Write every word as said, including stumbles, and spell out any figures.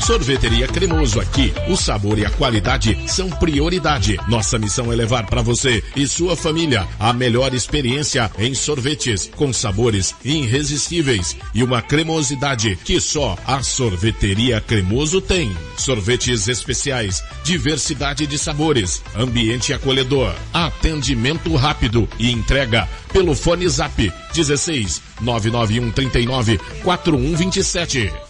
Sorveteria Cremoso, aqui o sabor e a qualidade são prioridade. Nossa missão é levar para você e sua família a melhor experiência em sorvetes, com sabores irresistíveis e uma cremosidade que só a Sorveteria Cremoso tem. Sorvetes especiais, diversidade de sabores, ambiente acolhedor, atendimento rápido e entrega pelo fone Zap dezesseis nove nove um três nove quatro um dois sete.